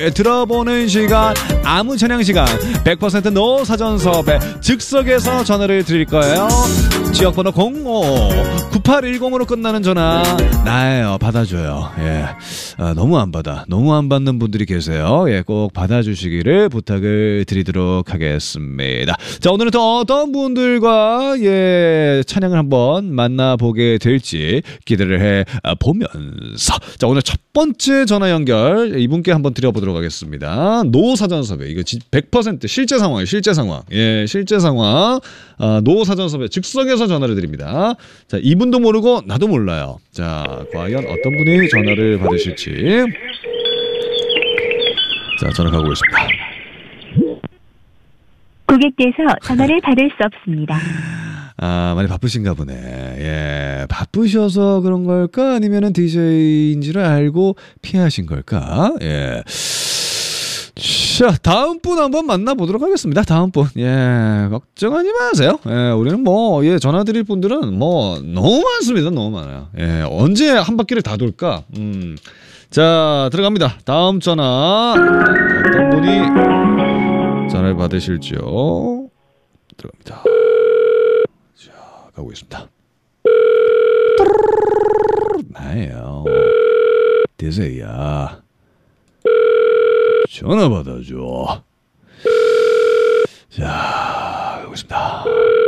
들어보는 시간, 아무 찬양 시간, 100% 노 사전 섭외 즉석에서 전화를 드릴 거예요. 지역번호 05-9810으로 끝나는 전화 나예요. 받아줘요. 예, 너무 안 받는 분들이 계세요. 예, 꼭 받아주시기를 부탁을 드리도록 하겠습니다. 자, 오늘은 또 어떤 분들과 예 찬양을 한번 만나보게 될지 기대를 해 보면서, 자, 오늘 첫 번째 전화 연결 이분께 한번 드려보도록 하겠습니다. 노 사전 섭외, 이거 100% 실제 상황이에요. 실제 상황. 예, 실제 상황. 노 사전 섭외 즉석에서 전화를 드립니다. 자, 이분도 모르고 나도 몰라요. 자, 과연 어떤 분이 전화를 받으실지. 자, 전화 가고 있습니다. 고객께서 전화를 받을 수 없습니다. 많이 바쁘신가 보네. 예, 바쁘셔서 그런 걸까? 아니면은 DJ인지를 알고 피하신 걸까? 예. 자, 다음 분 한번 만나보도록 하겠습니다. 다음 분. 예, 걱정하지 마세요. 예, 우리는 뭐, 예, 전화 드릴 분들은 뭐, 너무 많습니다. 너무 많아요. 예, 언제 한 바퀴를 다 돌까? 자, 들어갑니다. 다음 전화. 어떤 분이 전화를 받으실지요? 들어갑니다. 자, 가고 있습니다. 나예요. 대세야. 전화 받아줘. 자, 가고 있습니다.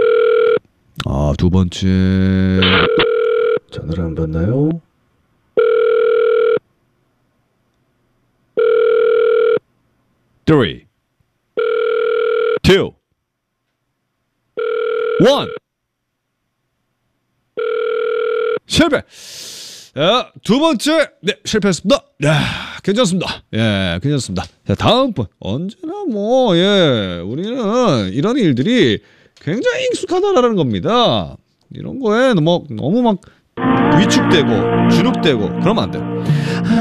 두 번째 전화를 안 받나요? Three, two, one. 실패. 두 번째, 네, 실패했습니다. 야, 괜찮습니다. 예, 괜찮습니다. 자, 다음 분. 언제나 뭐, 예, 우리는 이런 일들이 굉장히 익숙하다라는 겁니다. 이런 거에 뭐, 너무 막 위축되고, 주눅되고, 그러면 안 돼요.